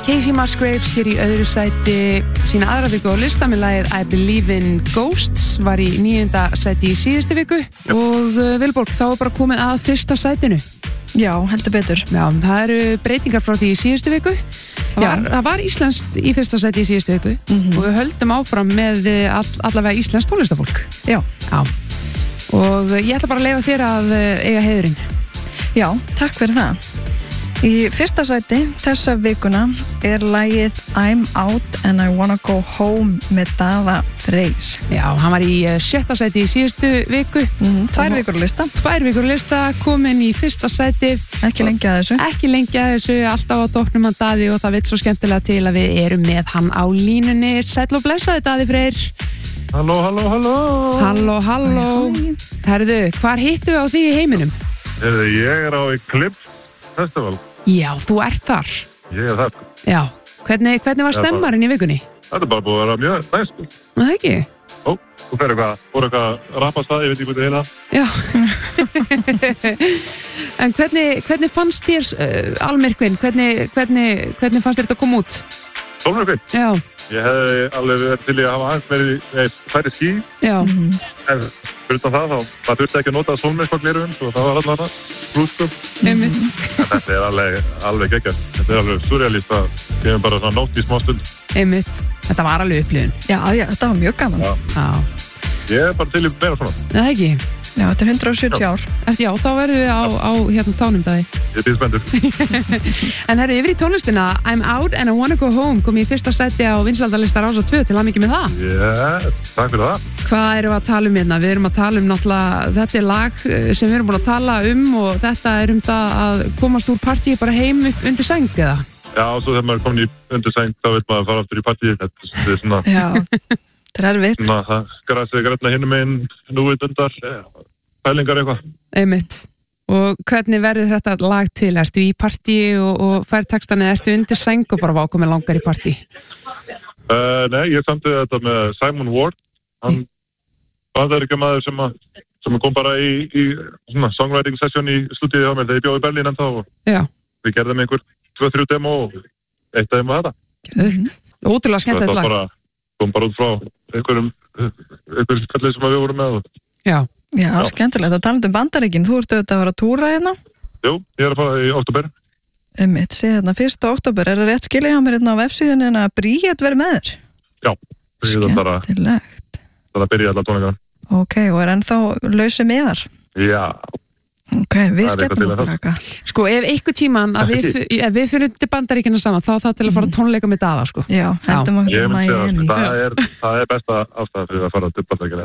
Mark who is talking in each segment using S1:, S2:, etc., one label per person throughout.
S1: Casey Musgraves hér í öðru sæti sína aðra viku á lista með lagið I Believe in Ghosts, var í 9. sæti í síðustu viku og Vilborg, þá er bara komið að fyrsta sætinu.
S2: Já, heldur betur.
S1: Já, það eru breytingar frá því í síðustu viku. Það var íslenskt í fyrsta sæti í síðustu viku og við höldum áfram með allavega íslenskt tónlistafólk.
S2: Já.
S1: Og ég ætla bara að leyfa þér að eiga heiðurinn.
S2: Já, takk fyrir það. Í fyrsta sæti þessa vikuna er lagið I'm Out and I Wanna Go Home með Daða Freys.
S1: Já, hann var í 7. sæti í síðustu viku.
S2: 2 vikur lista.
S1: 2 vikur lista, komin í fyrsta sætið.
S2: Ekki lengi að þessu.
S1: Ekki lengi að þessu, alltaf á toppnum hann Daði og það vill svo skemmtilega til að við erum með hann á línunni. Sæll og blessaði Daði Freyr.
S3: Halló.
S1: Halló. Herðu, hvar hittu við á því í heiminum?
S3: Ég er á Eclipse Festival.
S1: Já, þú ert þar.
S3: Ég er þar.
S1: Já, hvernig var stemmarinn í vikunni?
S3: Þetta er bara búið að vera mjög næst.
S1: Það ekki?
S3: Ó, þú fer eitthvað rappast það, ég veit ekki hvað það
S1: Já. En hvernig fannst þér almyrkvinn? Hvernig fannst þér þetta að koma út?
S3: Sólmyrkvinn?
S1: Já.
S3: Ég hefði alveg verið til í að hafa aðeins verið færi ský.
S1: Já.
S3: En fyrir það þurfti ekki að nota sólmyrkvaglerun, svo það var allavega brústum.
S1: Einmitt.
S3: Þetta er alveg geggjað. Þetta er alveg surrealist að gefum bara svona nótt í smá stund.
S1: Einmitt. Þetta var alveg upplifun.
S2: Já, þetta var mjög gaman.
S1: Já.
S3: Ég er bara til í meira svona.
S1: Það ekki?
S2: Já, þetta er 170 ár.
S1: Já, þá verðum við á hérna tánum Daði.
S3: Ég er spenntur.
S1: En herru, yfir í tónlistina I'm Out and I Wanna Go Home kom í fyrsta sæti á vinsældarlista Rás 2 til hamingju með það.
S3: Takk fyrir það.
S1: Hvað erum við að tala um hérna? Við erum að tala um náttúrulega, þetta er lag sem við erum búin að tala og þetta er það að komast úr partíi bara heim upp undir sæng eða?
S3: Já, og svo þegar maður er komin í undir sæng þá veit maður að fara aftur í partíi. Þetta er svona...
S2: Já. Það er erfitt.
S3: Það grasið grætna hinum einn, núið undar, pælingar eitthvað.
S1: Einmitt. Og hvernig verður þetta lag til? Ertu í partíi og fær textan eða ertu undir sæng og bara vákomið langar í partí?
S3: Nei, ég samti þetta með Simon Ward. Hann er ekki maður sem kom bara í svona songwriting session í stúdíu hjá mér þegar ég bjóði í Berlín ennþá.
S1: Já.
S3: Við gerðum einhver 2-3 demo og 1 demo þetta.
S1: Geðveikt. Ótrúlega skemmtilegt lag.
S3: Þetta kom bara út frá einhverjum spjallið sem við vorum með.
S1: Já,
S2: skemmtilegt. Það talandi um Bandaríkin, þú ert auðvitað að fara að túra hérna?
S3: Jú, ég er að fara í október.
S2: Séð hérna, 1. október, er það rétt skilja hjá mér hérna á vefsíðunni en að Bríett verið með þér?
S3: Já,
S2: skemmtilegt.
S3: Það byrja allar tónleika.
S2: Ok, og er ennþá lausi miðar?
S3: Já.
S2: Ok, við skemmtum okkur eitthvað.
S1: Sko, ef einhver tíman að við fyrir til Bandaríkina saman, þá það til að fara tónleika með Daða, sko.
S2: Já, hendum okkur til Miami.
S3: Það er besta ástæða fyrir að fara til Bandaríkina.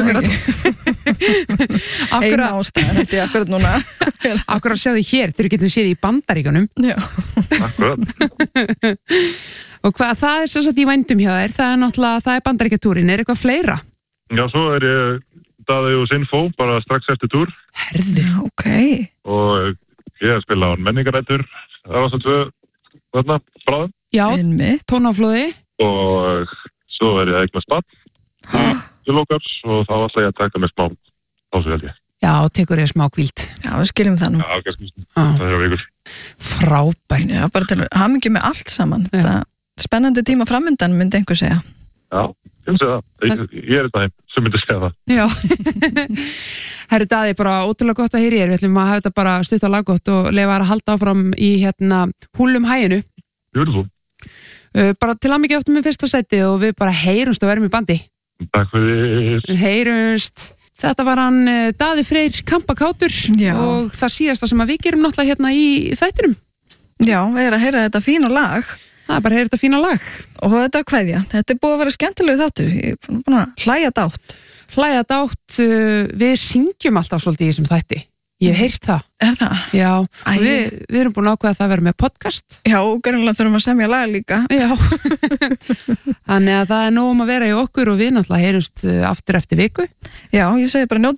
S1: Akkurat.
S2: Eina ástæða, held ég akkurat núna.
S1: Akkurat séu þið hér, þegar getum séð í Bandaríkunum.
S2: Já.
S3: Akkurat.
S1: Og hvað, það er svo satt í vændum hjá þér, það er náttúrulega, það er Bandaríkjatúrin, er eitthvað fleira?
S3: Já, svo er ég Daði og Sinfó, bara strax eftir túr.
S1: Herðu,
S2: ok.
S3: Og ég er að spila á menningarættur, Rás 2, þarna, bráðum.
S1: Já, tónaflóði.
S3: Og svo er ég eignast barn, til lokars, og þá ætla ég að taka mig smá pásu held ég.
S1: Já, tekur þér smá hvíld.
S2: Já, við skiljum það nú.
S3: Já, kannski, það er vikur.
S1: Frábært.
S2: Já, bara til að hafa mikið með allt saman. Þetta spennandi tíma framundan, myndi einhver segja.
S3: Já, ég myndi segja það. Ég er þetta heim, sem myndi segja það.
S1: Já. Herri Daði, bara ótrúlega gott að heyra þér. Við ætlum að hafa þetta bara stutt á laggott og leyfa að halda áfram í húlum hæginu.
S3: Beautiful.
S1: Bara til hamingju aftur með fyrsta sæti og við bara heyrumst og verðum í bandi.
S3: Takk fyrir.
S1: Heyrumst. Þetta var hann Daði Freyr Kampakátur og það síðasta sem við gerum náttúrulega hérna í þættinum.
S2: Já, við erum að heyra þetta fína lag.
S1: Það er bara að heyra þetta fína lag.
S2: Og þetta kveðja. Þetta er búið að vera skemmtilegu þáttur. Ég er búin að hlæja dátt.
S1: Hlæja dátt. Við syngjum alltaf svolítið í þessum þætti. Ég hef heyrt það.
S2: Er það?
S1: Já. Við erum búin að ákveða það að vera með podcast.
S2: Já, og gerðinlega þurfum að semja lag líka.
S1: Já. Þannig að það er nóg að vera í okkur og við náttúrulega heyrumst aftur eftir viku.
S2: Já, ég segi bara njóta